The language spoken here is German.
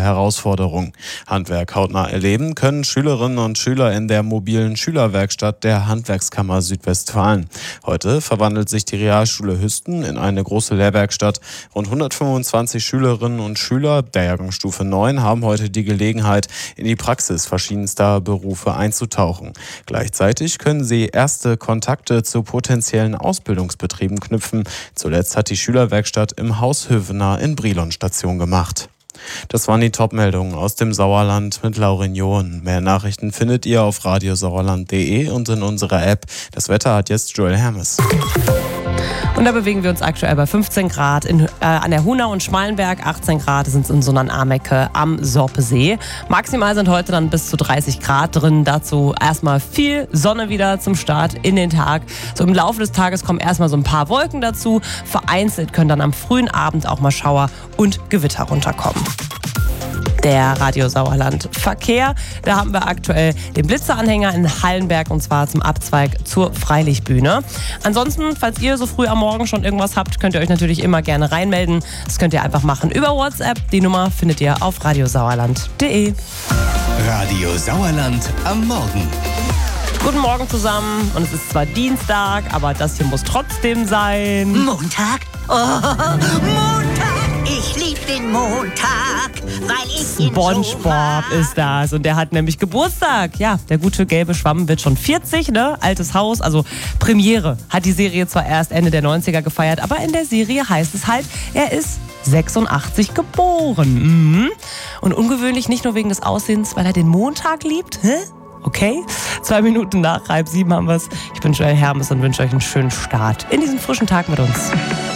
Herausforderung. Handwerk hautnah erleben können Schülerinnen und Schüler in der mobilen Schülerwerkstatt der Handwerkskammer Südwestfalen. Heute verwandelt sich die Realschule Hüsten in eine große Lehrwerkstatt. Rund 125 Schülerinnen und Schüler der Jahrgangsstufe 9 haben heute die Gelegenheit, in die Praxis verschiedenster Berufe einzutauchen. Gleichzeitig können sie erste Kontakte zu potenziellen Ausbildungsbetrieben knüpfen. Zuletzt hat die Schülerwerkstatt im Haus Hövener in Brilon Station gemacht. Das waren die Top-Meldungen aus dem Sauerland mit Laurin John. Mehr Nachrichten findet ihr auf radiosauerland.de und in unserer App. Das Wetter hat jetzt Joel Hermes. Und da bewegen wir uns aktuell bei 15 Grad an der Hunau und Schmalenberg. 18 Grad sind es in Sonnenamecke am Sorpesee. Maximal sind heute dann bis zu 30 Grad drin. Dazu erstmal viel Sonne wieder zum Start in den Tag. So im Laufe des Tages kommen erstmal so ein paar Wolken dazu. Vereinzelt können dann am frühen Abend auch mal Schauer und Gewitter runterkommen. Der Radio Sauerland Verkehr. Da haben wir aktuell den Blitzeranhänger in Hallenberg und zwar zum Abzweig zur Freilichtbühne. Ansonsten, falls ihr so früh am Morgen schon irgendwas habt, könnt ihr euch natürlich immer gerne reinmelden. Das könnt ihr einfach machen über WhatsApp. Die Nummer findet ihr auf radiosauerland.de. Radio Sauerland am Morgen. Guten Morgen zusammen. Und es ist zwar Dienstag, aber das hier muss trotzdem sein. Montag? Oh, Montag! Ich lieb den Montag, weil ich ihn SpongeBob ist das und der hat nämlich Geburtstag. Ja, der gute gelbe Schwamm wird schon 40, ne? Altes Haus, also Premiere. Hat die Serie zwar erst Ende der 90er gefeiert, aber in der Serie heißt es halt, er ist 86 geboren. Und ungewöhnlich nicht nur wegen des Aussehens, weil er den Montag liebt. Hä? Okay, 2 Minuten nach 6:30 haben wir es. Ich bin Joel Hermes und wünsche euch einen schönen Start in diesen frischen Tag mit uns.